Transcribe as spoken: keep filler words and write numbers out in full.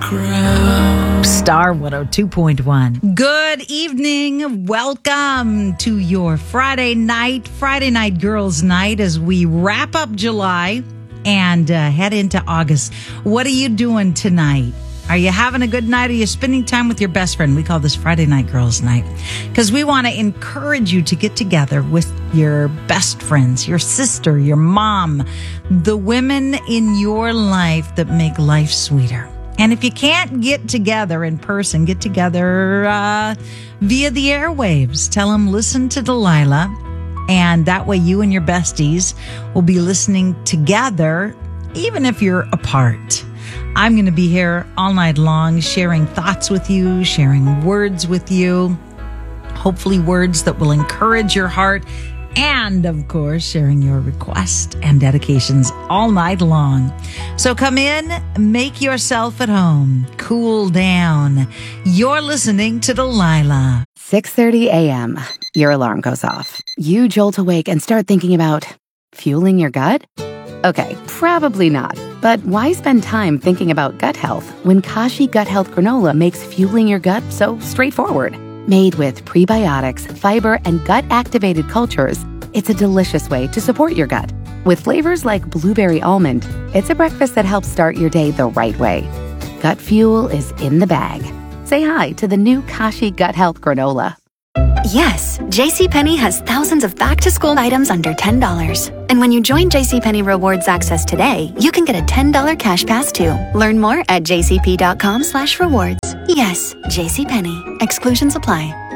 crowd. Star one oh two point one. Good evening. Welcome to your Friday night, Friday night girls' night as we wrap up July and uh, head into August. What are you doing tonight? Are you having a good night? Are you spending time with your best friend? We call this Friday Night Girls Night because we want to encourage you to get together with your best friends, your sister, your mom, the women in your life that make life sweeter. And if you can't get together in person, get together uh, via the airwaves. Tell them, listen to Delilah. And that way you and your besties will be listening together, even if you're apart. I'm going to be here all night long, sharing thoughts with you, sharing words with you, hopefully words that will encourage your heart, and of course, sharing your requests and dedications all night long. So come in, make yourself at home, cool down. You're listening to Delilah. six thirty a.m. Your alarm goes off. You jolt awake and start thinking about fueling your gut? Okay, probably not. But why spend time thinking about gut health when Kashi Gut Health Granola makes fueling your gut so straightforward? Made with prebiotics, fiber, and gut-activated cultures, it's a delicious way to support your gut. With flavors like blueberry almond, it's a breakfast that helps start your day the right way. Gut fuel is in the bag. Say hi to the new Kashi Gut Health Granola. Yes, JCPenney has thousands of back-to-school items under ten dollars. And when you join JCPenney Rewards Access today, you can get a ten dollars cash pass too. Learn more at jcp.com slash rewards. Yes, JCPenney. Exclusions apply.